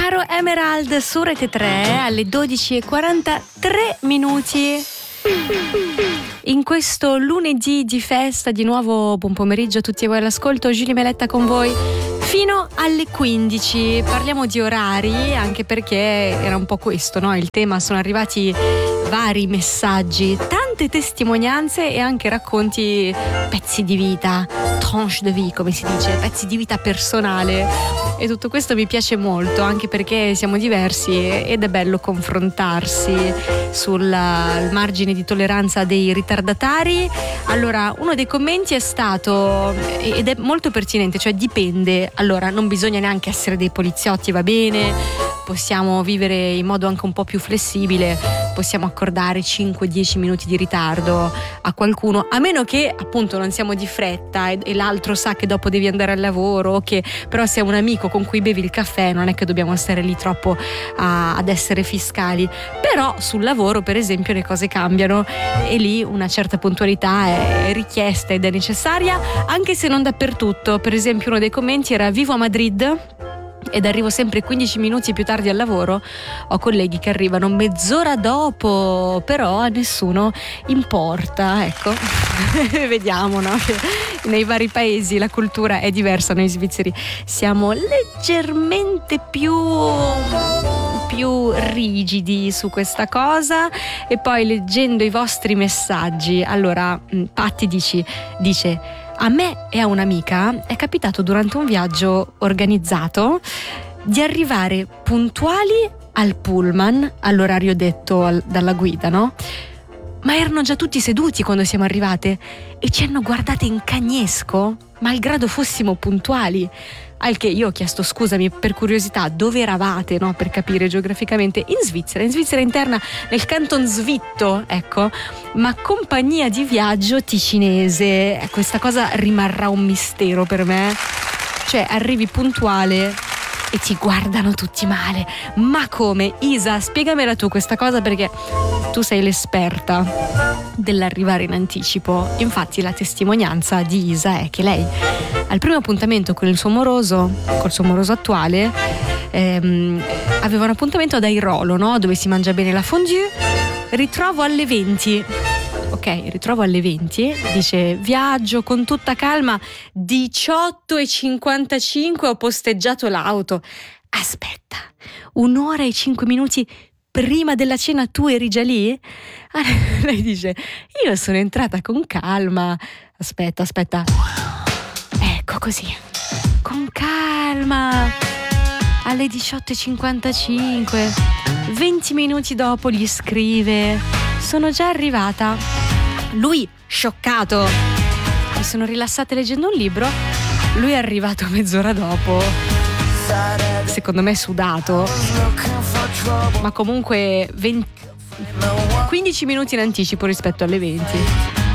Caro Emerald su Rete 3 alle 12:43. In questo lunedì di festa, di nuovo buon pomeriggio a tutti voi all'ascolto, Giulia Meletta con voi fino alle 15. Parliamo di orari, anche perché era un po' questo, no? Il tema. Sono arrivati vari messaggi, tante testimonianze e anche racconti, pezzi di vita, tranche de vie come si dice, pezzi di vita personale. E tutto questo mi piace molto, anche perché siamo diversi ed è bello confrontarsi sul margine di tolleranza dei ritardatari. Allora, uno dei commenti è stato, ed è molto pertinente, cioè dipende. Allora, non bisogna neanche essere dei poliziotti, va bene, possiamo vivere in modo anche un po' più flessibile, possiamo accordare 5-10 minuti di ritardo a qualcuno, a meno che appunto non siamo di fretta e l'altro sa che dopo devi andare al lavoro, che però se è un amico con cui bevi il caffè non è che dobbiamo stare lì troppo ad essere fiscali. Però sul lavoro, per esempio, le cose cambiano e lì una certa puntualità è richiesta ed è necessaria, anche se non dappertutto. Per esempio, uno dei commenti era: vivo a Madrid ed arrivo sempre 15 minuti più tardi al lavoro. Ho colleghi che arrivano mezz'ora dopo, però a nessuno importa, ecco. Vediamo, no? Che nei vari paesi la cultura è diversa. Noi svizzeri siamo leggermente più rigidi su questa cosa. E poi, leggendo i vostri messaggi, allora Patti dice: a me e a un'amica è capitato durante un viaggio organizzato di arrivare puntuali al pullman all'orario detto dalla guida, no? Ma erano già tutti seduti quando siamo arrivate e ci hanno guardate in cagnesco, malgrado fossimo puntuali. Al che io ho chiesto: scusami, per curiosità, dove eravate, no? Per capire geograficamente. In Svizzera interna, nel canton Svitto, ecco, ma compagnia di viaggio ticinese. Questa cosa rimarrà un mistero per me. Cioè, arrivi puntuale e ti guardano tutti male. Ma come? Isa, spiegamela tu questa cosa, perché tu sei l'esperta dell'arrivare in anticipo. Infatti la testimonianza di Isa è che lei al primo appuntamento con il suo moroso, col suo moroso attuale, aveva un appuntamento ad Airolo, no? Dove si mangia bene la fondue. Ritrovo alle 20. Ok, ritrovo alle 20, dice: viaggio con tutta calma, 18:55 ho posteggiato l'auto. Aspetta, 1 ora e 5 minuti prima della cena tu eri già lì? Lei dice: io sono entrata con calma. Aspetta. Ecco, così, con calma, alle 18:55, 20 minuti dopo gli scrive: sono già arrivata. Lui scioccato. Mi sono rilassata leggendo un libro. Lui è arrivato mezz'ora dopo, secondo me sudato, ma comunque 15 minuti in anticipo rispetto alle 20.